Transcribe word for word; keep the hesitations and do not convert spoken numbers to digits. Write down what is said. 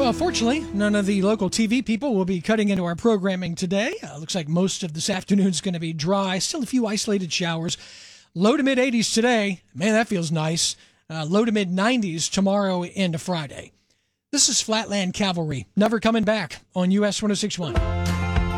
Well, fortunately, none of the local T V people will be cutting into our programming today. Uh, looks like most of this afternoon is going to be dry. Still a few isolated showers. Low to mid eighties today. Man, that feels nice. Uh, low to mid nineties tomorrow into Friday. This is Flatland Cavalry. Never coming back on U S ten sixty-one.